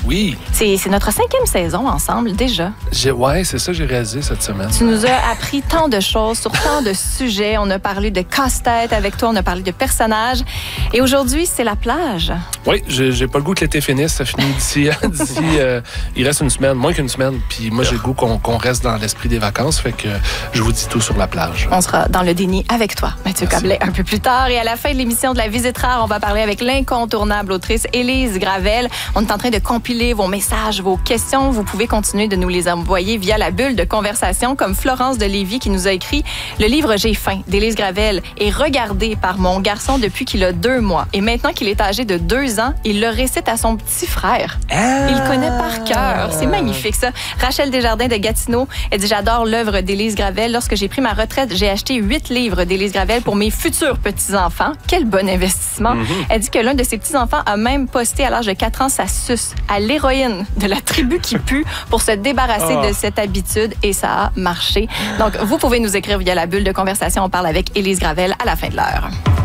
Oui. C'est notre 5e saison ensemble, déjà. Ouais, c'est ça que j'ai réalisé cette semaine. Tu nous as appris tant de choses sur tant de sujets. On a parlé de casse-tête avec toi, on a parlé de personnages. Et aujourd'hui, c'est la plage. Oui, j'ai pas le goût que l'été finisse. Ça finit d'ici il reste une semaine, moins qu'une semaine. Puis moi, j'ai le goût qu'on reste dans l'esprit des vacances. Fait que je vous dis tout sur la plage. On sera dans le déni avec toi, Mathieu Cablet, un peu plus tard. Et à la fin de l'émission de La Visite Rare, on va parler avec l'incontournable autrice Élise Gravel. On est en train de compiler vos messages, vos questions. Vous pouvez continuer de nous les envoyer via la bulle de conversation, comme Florence de Lévis qui nous a écrit « Le livre J'ai faim » d'Élise Gravel est regardé par mon garçon depuis qu'il a 2 mois. Et maintenant qu'il est âgé de 2 ans, il le récite à son petit frère. Il le connaît par cœur. C'est magnifique, ça. Rachel Desjardins de Gatineau, elle dit « J'adore l'œuvre d'Élise Gravel. Lorsque j'ai pris ma retraite, j'ai acheté 8 livres d'Élise Gravel pour mes futurs petits-enfants. Quel bon investissement. » Elle dit que l'un de ses petits-enfants a même posté à l'âge de 4 ans sa suce à l'héroïne de la tribu qui pue pour se débarrasser de cette habitude et ça a marché. Donc, vous pouvez nous écrire via la bulle de conversation. On parle avec Élise Gravel à la fin de l'heure.